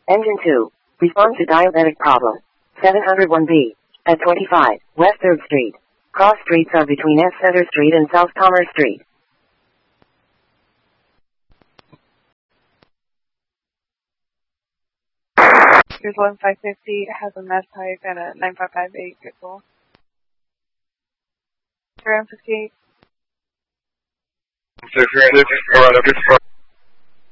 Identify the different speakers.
Speaker 1: Engine 2. Respond to diabetic problem. 701B. At 25, West 3rd Street. Cross streets are between S. Center Street and South Commerce Street.
Speaker 2: Here's 11550, has a mass type and a 9558 pitbull. Ground 58.
Speaker 3: 6, 6,